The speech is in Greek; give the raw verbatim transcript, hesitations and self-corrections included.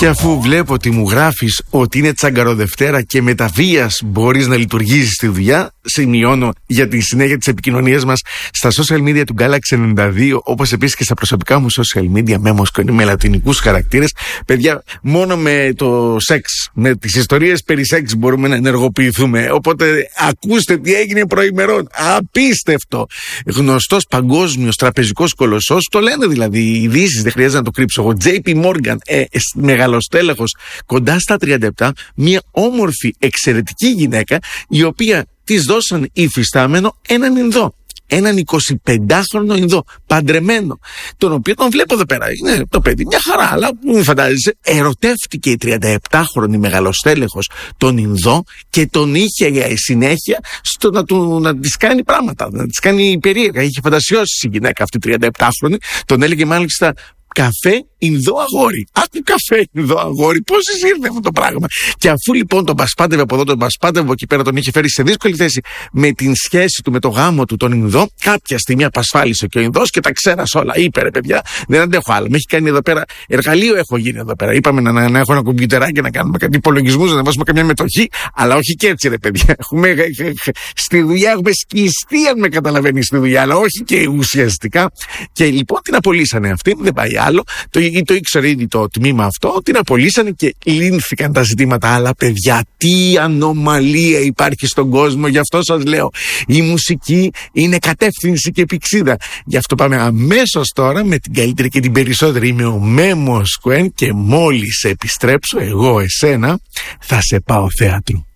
Και αφού βλέπω ότι μου γράφεις ότι είναι τσαγκαροδευτέρα και με τα βίας μπορείς να λειτουργήσεις τη δουλειά, σημειώνω για τη συνέχεια της επικοινωνίας μας στα social media του Galaxy ενενήντα δύο, όπως επίσης και στα προσωπικά μου social media με μοσκονή, με λατινικούς χαρακτήρες. Παιδιά, μόνο με το σεξ, με τις ιστορίες περί σεξ μπορούμε να ενεργοποιηθούμε. Οπότε ακούστε τι έγινε προημερών. Απίστευτο! Γνωστός παγκόσμιος τραπεζικός κολοσσός, το λένε δηλαδή οι ειδήσεις, δεν χρειάζεται να το κρύψω εγώ. τζέι πι Morgan, ε, μεγαλοστέλεχος, κοντά στα τριάντα επτά, μια όμορφη, εξαιρετική γυναίκα, η οποία της δώσαν υφιστάμενο έναν Ινδό. Έναν εικοσιπεντάχρονο Ινδό, παντρεμένο, τον οποίο τον βλέπω εδώ πέρα. Είναι το παιδί, μια χαρά, αλλά μου φαντάζεσαι, ερωτεύτηκε η τριανταεπτάχρονη μεγαλοστέλεχος τον Ινδό και τον είχε συνέχεια στο να, του, να της κάνει πράγματα, να της κάνει περίεργα. Είχε φαντασιώσει η γυναίκα αυτή τριανταεπτάχρονη, τον έλεγε μάλιστα καφέ Ινδό αγόρι. Άκου καφέ Ινδό αγόρι. Πώς ήρθε αυτό το πράγμα. Και αφού λοιπόν τον πασπάτευε από εδώ, τον πασπάτευε από εκεί πέρα, τον είχε φέρει σε δύσκολη θέση με την σχέση του, με το γάμο του τον Ινδό, κάποια στιγμή απασφάλισε και ο Ινδός και τα ξέρασε όλα. Είπε ρε παιδιά, δεν αντέχω άλλο. Με έχει κάνει εδώ πέρα, εργαλείο έχω γίνει εδώ πέρα. Είπαμε να, να, να έχω ένα κομπιουτεράκι, να κάνουμε κάτι υπολογισμούς, να βάζουμε καμιά μετοχή, αλλά όχι και έτσι ρε παιδιά. Έχουμε, στη δουλειά έχουμε σκιστεί, αν με καταλαβαίνει, στη δουλειά, αλλά όχι και ουσιαστικά. Και λοιπόν την απολύσανε αυτή, δεν πάει άλλο. Το, το ήξερε ήδη το τμήμα αυτό, την απολύσανε και λύνθηκαν τα ζητήματα. Αλλά παιδιά, τι ανομαλία υπάρχει στον κόσμο, γι' αυτό σας λέω. Η μουσική είναι κατεύθυνση και πηξίδα. Γι' αυτό πάμε αμέσως τώρα με την καλύτερη και την περισσότερη. Είμαι ο Μέμος Κουέν και μόλις επιστρέψω εγώ εσένα θα σε πάω θέατρο.